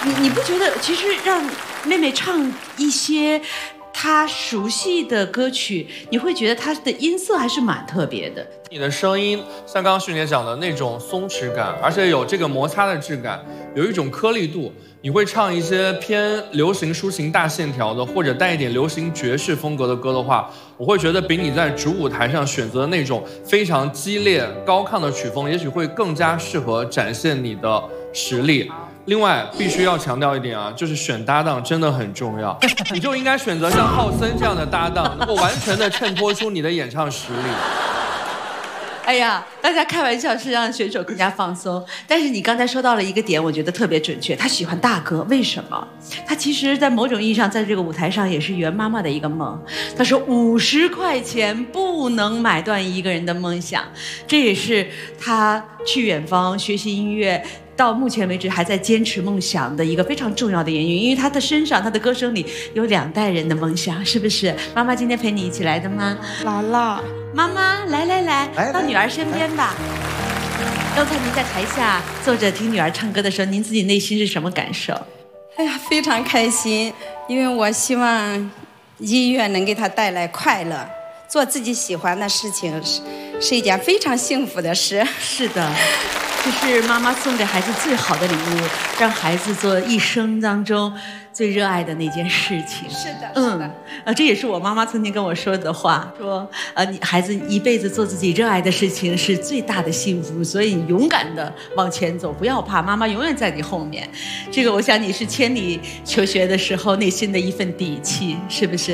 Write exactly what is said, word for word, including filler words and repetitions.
你你不觉得其实让妹妹唱一些她熟悉的歌曲，你会觉得她的音色还是蛮特别的？ 你的声音像刚刚旭姐讲的那种松弛感，而且有这个摩擦的质感，有一种颗粒度。你会唱一些偏流行抒情大线条的，或者带一点流行爵士风格的歌的话，我会觉得比你在主舞台上选择的那种非常激烈高亢的曲风，也许会更加适合展现你的实力。另外必须要强调一点啊，就是选搭档真的很重要，你就应该选择像浩森这样的搭档，能够完全的衬托出你的演唱实力。 哎呀，大家开玩笑是让选手更加放松，但是你刚才说到了一个点，我觉得特别准确。他喜欢大哥，为什么？他其实，在某种意义上，在这个舞台上也是圆妈妈的一个梦。他说，五十块钱不能买断一个人的梦想，这也是他去远方学习音乐。到目前为止还在坚持梦想的一个非常重要的原因，因为他的身上，他的歌声里有两代人的梦想，是不是？妈妈今天陪你一起来的吗？ 来了， 妈妈，来来来， 来到女儿身边吧。刚才您在台下坐着听女儿唱歌的时候，您自己内心是什么感受？ 哎呀，非常开心，因为我希望音乐能给她带来快乐，做自己喜欢的事情是是一件非常幸福的事。 是的。这是妈妈送给孩子最好的礼物，让孩子做一生当中最热爱的那件事情。 是的， 嗯， 是的， 呃，这也是我妈妈曾经跟我说的话，说，呃，你孩子一辈子做自己热爱的事情是最大的幸福，所以你勇敢的往前走，不要怕，妈妈永远在你后面。这个，我想你是千里求学的时候内心的一份底气，是不是？